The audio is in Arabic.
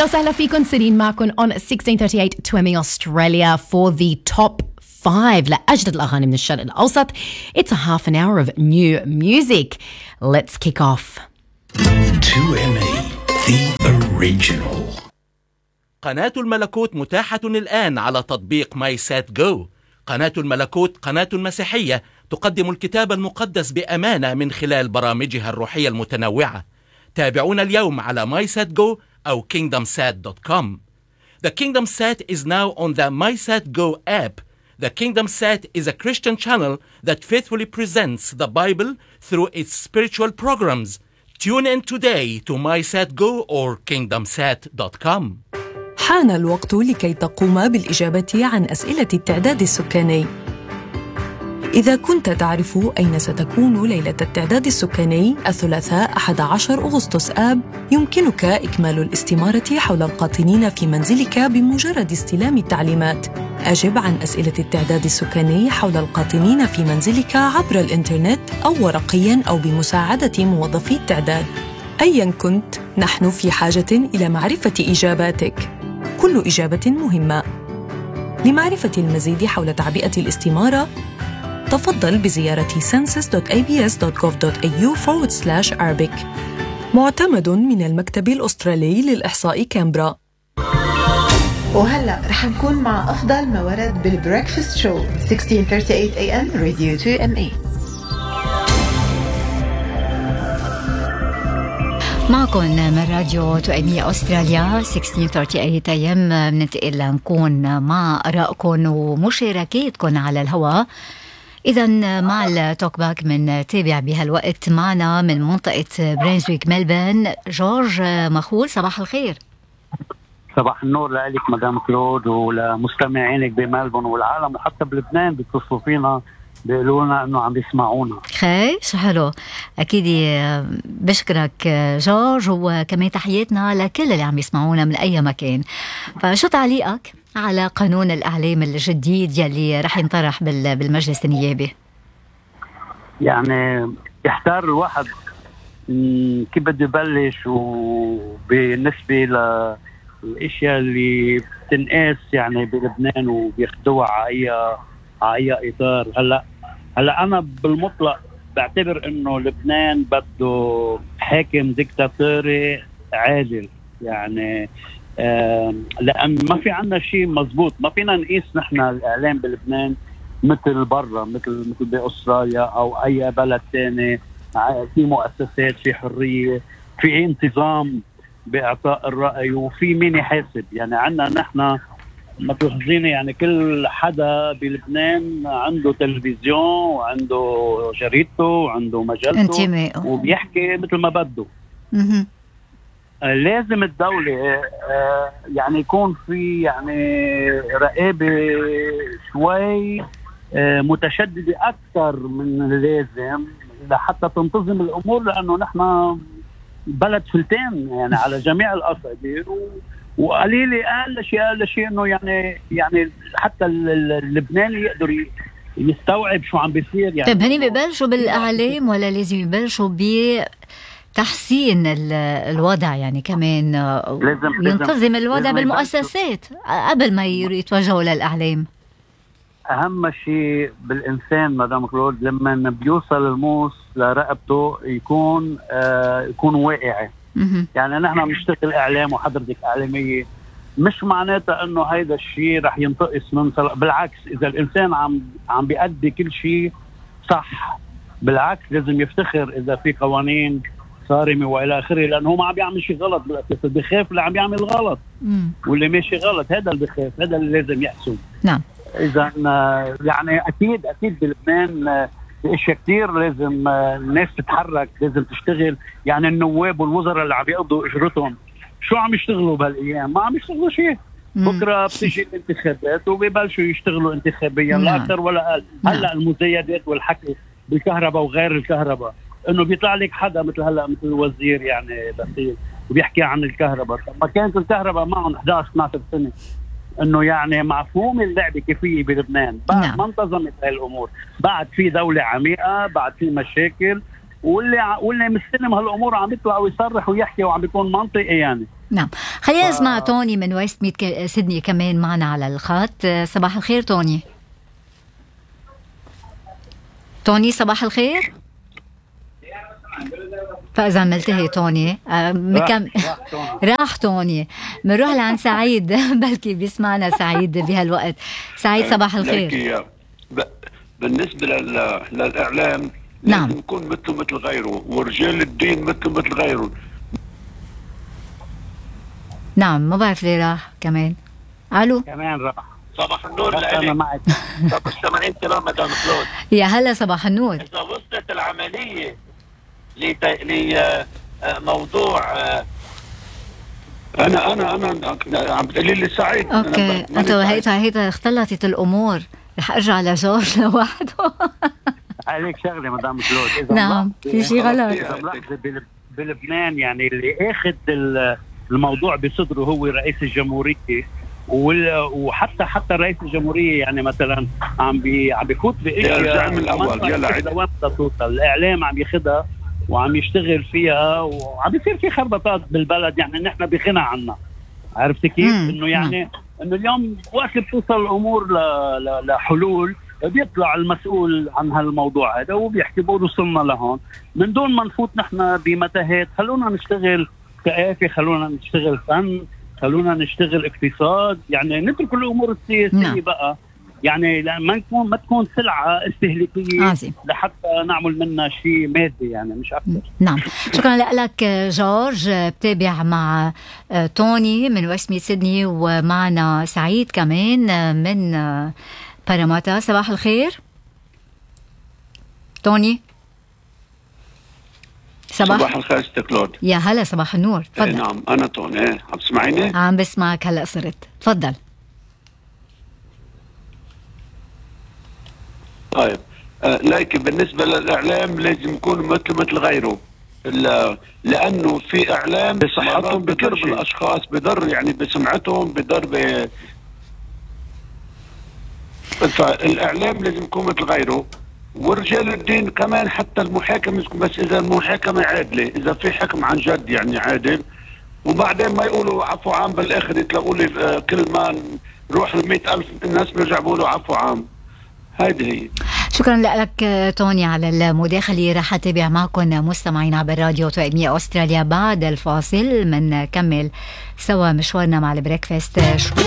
أهلا وسهلا فيكم. سيرين معكم on 1638 2ME Australia for the top 5 لأجدد الأغاني من الشرق الأوسط. It's a half an hour of new music. Let's kick off. 2ME The Original. قناة الملكوت متاحة الآن على تطبيق ماي سات جو. قناة الملكوت قناة مسيحية تقدم الكتاب المقدس بأمانة من خلال برامجها الروحية المتنوعة. تابعونا اليوم على MySatGo أو KingdomSat.com. The KingdomSat is now on the MySatGo app. The KingdomSat is a Christian channel that faithfully presents the Bible through its spiritual programs. Tune in today to MySatGo or KingdomSat.com. حان الوقت لكي تقوم بالإجابة عن أسئلة التعداد السكاني. إذا كنت تعرف أين ستكون ليلة التعداد السكاني الثلاثاء 11 أغسطس آب، يمكنك إكمال الاستمارة حول القاطنين في منزلك بمجرد استلام التعليمات. أجب عن أسئلة التعداد السكاني حول القاطنين في منزلك عبر الإنترنت أو ورقياً أو بمساعدة موظفي التعداد. أياً كنت، نحن في حاجة إلى معرفة إجاباتك. كل إجابة مهمة. لمعرفة المزيد حول تعبئة الاستمارة، تفضل بزيارة census.abs.gov.au/Arabic. معتمد من المكتب الأسترالي للإحصاء كامبرا. وهلأ رح نكون مع أفضل ما ورد بالبريكفاست شو 1638 AM راديو 2ME. معكم من راديو 2ME أستراليا 1638 AM. بننتقل لنكون مع آرائكم ومشاركاتكم على الهواء. إذا مع التوك باك من تابع بهالوقت معنا من منطقة برينزويك ملبن جورج مخول. صباح الخير. صباح النور لك مدام كلود ولمستمعينك بملبن والعالم وحتى بلبنان بيتصلوا فينا بيقولوا لنا انه عم بيسمعونا. خير شو حلو. اكيد بشكرك جورج، وكمان تحياتنا لكل اللي عم يسمعونا من اي مكان. فشو تعليقك على قانون الإعلام الجديد يلي رح ينطرح بالمجلس النيابي؟ يعني يحتار الواحد كيف بده يبلش، وبالنسبة للأشياء اللي بتنقاس يعني بلبنان وبياخدوها على أي إطار. هلا أنا بالمطلق بعتبر إنه لبنان بده حاكم ديكتاتوري عادل، يعني لأن ما في عنا شيء مزبوط. ما فينا نقيس نحن الإعلام بلبنان مثل برا، مثل بأستراليا أو أي بلد تاني. في مؤسسات، في حرية، في انتظام بإعطاء الرأي، وفي مين يحاسب. يعني عنا نحن ما تخزيني، يعني كل حدا بلبنان عنده تلفزيون وعنده جريدته وعنده مجلته وبيحكي مثل ما بده. لازم الدولة يعني يكون في يعني رقابة شوي متشددة أكثر من اللازم لحتى تنتظم الأمور، لأنه نحن بلد فلتان يعني على جميع الأصعدة، وقليل أقل شيء إنه يعني حتى اللبناني يقدر يستوعب شو عم بيصير. يعني طيب هني ببلشوا بالإعلام ولا لازم يبلشوا تحسين الوضع؟ يعني كمان لازم ينتظم الوضع بالمؤسسات قبل ما يتوجهوا للإعلام. أهم شيء بالإنسان مدام كلود لما بيوصل الموس لرقبته يكون واقعي. يعني نحن بنشتغل إعلام وحضرتك إعلامية، مش معناتها إنه هيدا الشيء رح ينتقص من بالعكس. إذا الإنسان عم بيأدي كل شيء صح، بالعكس لازم يفتخر إذا في قوانين صارمة وإلى آخره، لأنه هو ما عم بيعمل شيء غلط بالأساس. بخاف اللي عم بيعمل غلط واللي ماشي غلط، هذا اللي بخاف، هذا اللي لازم يحسن. نعم. إذا يعني أكيد بلبنان في اشياء كتير لازم الناس تتحرك، لازم تشتغل. يعني النواب والوزراء اللي عم يقضوا اجرتهم شو عم يشتغلوا بهالايام؟ ما عم يشتغلوا شيء. بكره بتيجي الانتخابات وبيبلشوا يشتغلوا انتخابيا، لا اكثر ولا اقل. هلا المزايدات والحكي بالكهرباء وغير الكهرباء، انه بيطلع لك حدا مثل هلا مثل الوزير يعني بخيل وبيحكي عن الكهرباء. ما كانت الكهرباء معهم 11 12 سنه. انه يعني مفهوم اللعبه كيفيه بلبنان بعد ما انتظمت هاي الامور، بعد في دوله عميقه، بعد في مشاكل، واللي مستلم هالامور عم يطلع ويصرح ويحكي وعم بيكون منطقي. يعني نعم، خلينا نسمع توني من ويست ميد سيدني كمان معنا على الخط. صباح الخير توني. توني صباح الخير. فإذا ملتهي توني راح توني. بنروح لعند سعيد بلكي بيسمعنا سعيد بهالوقت. سعيد صباح الخير. بالنسبة للإعلام نعم لازم يكون مثل غيره، ورجال الدين مثل غيره. نعم، ما بعرف ليه راح كمان. ألو كمان راح. صباح النور أنا معك. طب سامعين كلام مدام كلود؟ يا هلا صباح النور. إذا وصلت العملية لموضوع أنا عم تقولي لي سعيد. أوكي، أنت هيدا اختلطت الأمور. رح أرجع لجورج لوحده. عليك شغله مدام كلود، اذا نعم في شيء غلط. بلبنان يعني اللي اخذ الموضوع بصدره هو رئيس الجمهوريه، وحتى رئيس الجمهوريه يعني مثلا عم بيفوت باشياء من الاول. يلا وين بدها توصل. الاعلام عم ياخذها وعم يشتغل فيها، وعم بيصير في خربطات بالبلد. يعني نحن بغنى عنها، عرفت كيف؟ انه يعني انه اليوم وقت بتوصل الامور لحلول بيطلع المسؤول عن هالموضوع هذا وبيحكي بقول وصلنا لهون، من دون ما نفوت نحن بمتاهات. خلونا نشتغل ثقافه، خلونا نشتغل فن، خلونا نشتغل اقتصاد. يعني نترك الامور السياسيه بقى، يعني ما تكون سلعه استهلاكيه لحتى نعمل منها شيء مادي، يعني مش اكثر. نعم، شكرا لك جورج. بتابع مع توني من ويست ميد سيدني، ومعنا سعيد كمان من باراماتا. صباح الخير توني. صباح الخير ست كلود. يا هلا صباح النور، تفضل. نعم أنا توني. عم تسمعيني؟ عم بسمعك هلا صرت، تفضل. طيب لكن بالنسبة للإعلام لازم يكون مثل غيره، لأنه في إعلام بصحتهم بضر بالأشخاص، بضر يعني بسمعتهم، بضر فالإعلام لازم يكون مثل غيره. ورجال الدين كمان، حتى المحاكمة، بس إذا المحاكمة عادلة، إذا في حكم عن جد يعني عادل، وبعدين ما يقولوا عفو عام بالآخر، يتلاقوا لي كل ما نروح 100,000 الناس بيرجعوا بيقولوا عفو عام. هذه هي. شكرا لك توني على المداخلة. رح أتابع معكم مستمعين عبر راديو 800 أستراليا بعد الفاصل. من نكمل سوا مشوارنا مع البريكفاست.